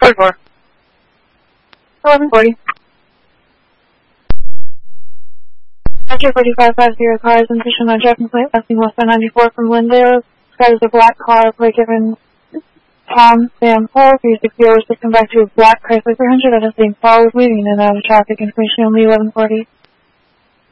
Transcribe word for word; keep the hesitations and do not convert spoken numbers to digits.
forty-four. eleven forty. After forty-five fifty cars in position on Jackson Plate, passing west on ninety-four from Lindale. Sky is a black car, plate given Tom Sam Paul, three sixty over six, come back to a black Chrysler three hundred at a Saint Paul with leaving and out of traffic. Information only eleven forty.